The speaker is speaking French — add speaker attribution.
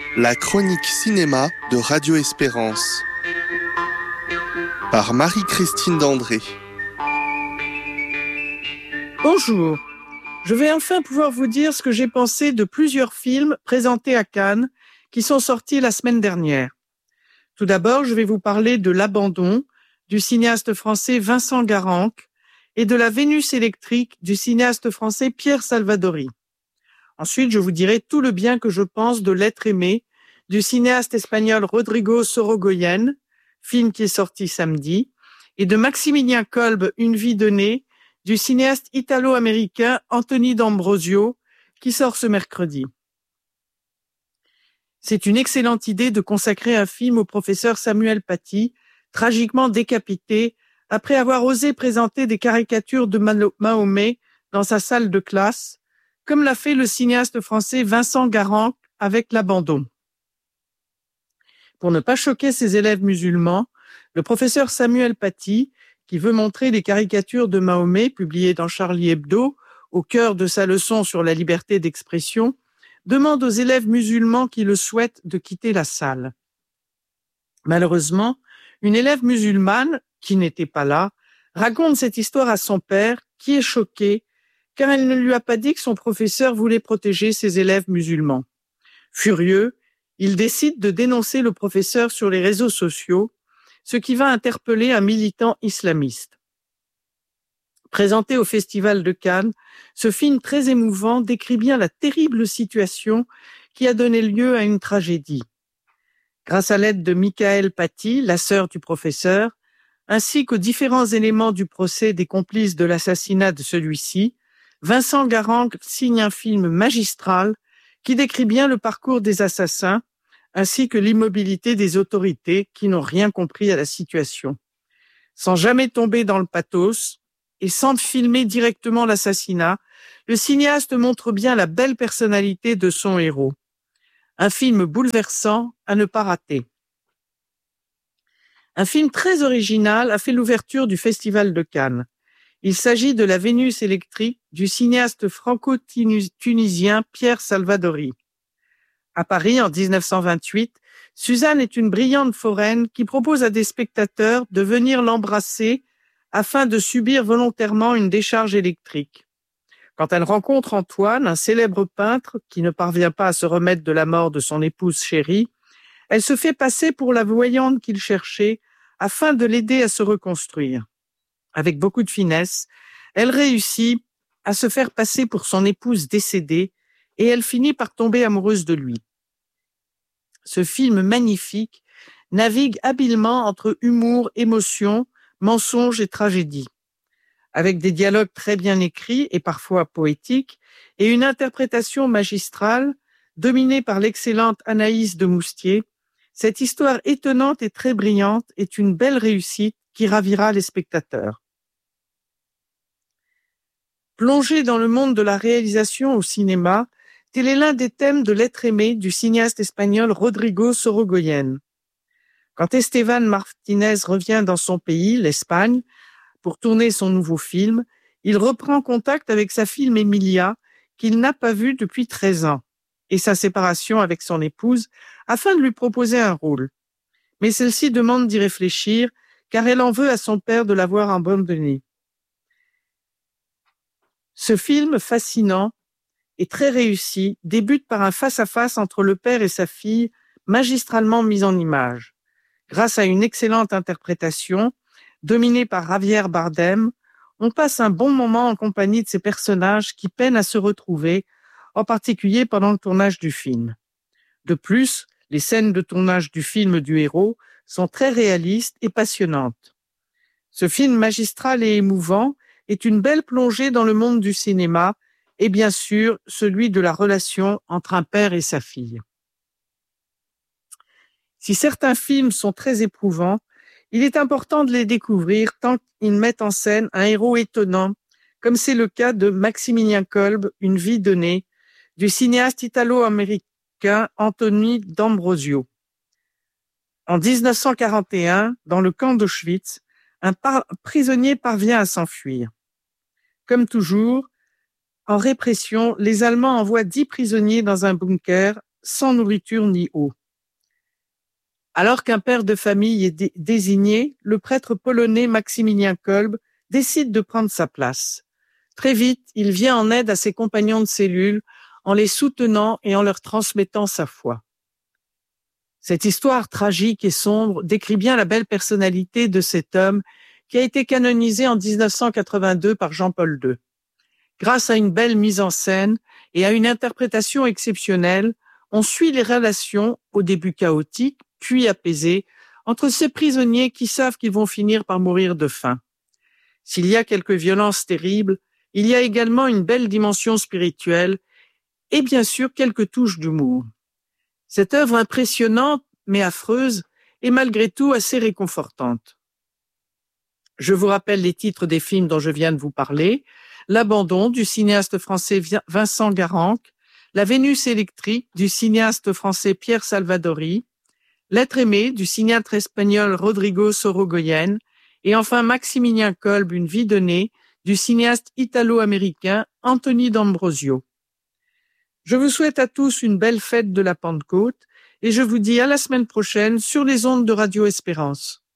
Speaker 1: La chronique cinéma de Radio Espérance par Marie-Christine Dandré.
Speaker 2: Bonjour, je vais enfin pouvoir vous dire ce que j'ai pensé de plusieurs films présentés à Cannes qui sont sortis la semaine dernière. Tout d'abord, je vais vous parler de L'Abandon du cinéaste français Vincent Garanque et de La Vénus électrique du cinéaste français Pierre Salvadori. Ensuite, je vous dirai tout le bien que je pense de L'Être aimé du cinéaste espagnol Rodrigo Sorogoyen, film qui est sorti samedi, et de Maximilien Kolb, Une vie donnée, du cinéaste italo-américain Anthony D'Ambrosio, qui sort ce mercredi. C'est une excellente idée de consacrer un film au professeur Samuel Paty, tragiquement décapité, après avoir osé présenter des caricatures de Mahomet dans sa salle de classe, comme l'a fait le cinéaste français Vincent Garanque avec L'Abandon. Pour ne pas choquer ses élèves musulmans, le professeur Samuel Paty, qui veut montrer les caricatures de Mahomet publiées dans Charlie Hebdo, au cœur de sa leçon sur la liberté d'expression, demande aux élèves musulmans qui le souhaitent de quitter la salle. Malheureusement, une élève musulmane, qui n'était pas là, raconte cette histoire à son père, qui est choqué, car elle ne lui a pas dit que son professeur voulait protéger ses élèves musulmans. Furieux, il décide de dénoncer le professeur sur les réseaux sociaux, ce qui va interpeller un militant islamiste. Présenté au Festival de Cannes, ce film très émouvant décrit bien la terrible situation qui a donné lieu à une tragédie. Grâce à l'aide de Michael Paty, la sœur du professeur, ainsi qu'aux différents éléments du procès des complices de l'assassinat de celui-ci, Vincent Garanque signe un film magistral qui décrit bien le parcours des assassins ainsi que l'immobilité des autorités qui n'ont rien compris à la situation. Sans jamais tomber dans le pathos et sans filmer directement l'assassinat, le cinéaste montre bien la belle personnalité de son héros. Un film bouleversant à ne pas rater. Un film très original a fait l'ouverture du Festival de Cannes. Il s'agit de La Vénus électrique du cinéaste franco-tunisien Pierre Salvadori. À Paris, en 1928, Suzanne est une brillante foraine qui propose à des spectateurs de venir l'embrasser afin de subir volontairement une décharge électrique. Quand elle rencontre Antoine, un célèbre peintre qui ne parvient pas à se remettre de la mort de son épouse chérie, elle se fait passer pour la voyante qu'il cherchait afin de l'aider à se reconstruire. Avec beaucoup de finesse, elle réussit à se faire passer pour son épouse décédée et elle finit par tomber amoureuse de lui. Ce film magnifique navigue habilement entre humour, émotion, mensonge et tragédie. Avec des dialogues très bien écrits et parfois poétiques et une interprétation magistrale dominée par l'excellente Anaïs de Moustier, cette histoire étonnante et très brillante est une belle réussite qui ravira les spectateurs. Plongé dans le monde de la réalisation au cinéma, tel est l'un des thèmes de L'Être aimé du cinéaste espagnol Rodrigo Sorogoyen. Quand Esteban Martínez revient dans son pays, l'Espagne, pour tourner son nouveau film, il reprend contact avec sa fille Emilia, qu'il n'a pas vue depuis 13 ans, et sa séparation avec son épouse, afin de lui proposer un rôle. Mais celle-ci demande d'y réfléchir, car elle en veut à son père de l'avoir abandonnée. Ce film fascinant et très réussi débute par un face-à-face entre le père et sa fille, magistralement mis en image. Grâce à une excellente interprétation, dominée par Javier Bardem, on passe un bon moment en compagnie de ces personnages qui peinent à se retrouver, en particulier pendant le tournage du film. De plus, les scènes de tournage du film du héros sont très réalistes et passionnantes. Ce film magistral et émouvant est une belle plongée dans le monde du cinéma et bien sûr celui de la relation entre un père et sa fille. Si certains films sont très éprouvants, il est important de les découvrir tant qu'ils mettent en scène un héros étonnant, comme c'est le cas de Maximilien Kolb, Une vie donnée, du cinéaste italo-américain Anthony D'Ambrosio. En 1941, dans le camp d'Auschwitz, un prisonnier parvient à s'enfuir. Comme toujours, en répression, les Allemands envoient 10 prisonniers dans un bunker sans nourriture ni eau. Alors qu'un père de famille est désigné, le prêtre polonais Maximilien Kolbe décide de prendre sa place. Très vite, il vient en aide à ses compagnons de cellule en les soutenant et en leur transmettant sa foi. Cette histoire tragique et sombre décrit bien la belle personnalité de cet homme qui a été canonisé en 1982 par Jean-Paul II. Grâce à une belle mise en scène et à une interprétation exceptionnelle, on suit les relations, au début chaotiques, puis apaisées, entre ces prisonniers qui savent qu'ils vont finir par mourir de faim. S'il y a quelques violences terribles, il y a également une belle dimension spirituelle et bien sûr quelques touches d'humour. Cette œuvre impressionnante mais affreuse est malgré tout assez réconfortante. Je vous rappelle les titres des films dont je viens de vous parler. L'Abandon du cinéaste français Vincent Garanque, La Vénus électrique du cinéaste français Pierre Salvadori, L'être aimé du cinéaste espagnol Rodrigo Sorogoyen et enfin Maximilien Kolbe, Une vie donnée du cinéaste italo-américain Anthony D'Ambrosio. Je vous souhaite à tous une belle fête de la Pentecôte et je vous dis à la semaine prochaine sur les ondes de Radio Espérance.